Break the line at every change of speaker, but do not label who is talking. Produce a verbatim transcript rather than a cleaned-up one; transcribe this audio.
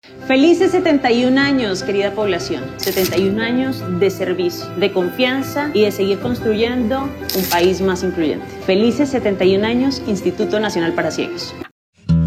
Felices setenta y un años, querida población. setenta y un años de servicio, de confianza y de seguir construyendo un país más incluyente. Felices setenta y un años, Instituto Nacional para Ciegos.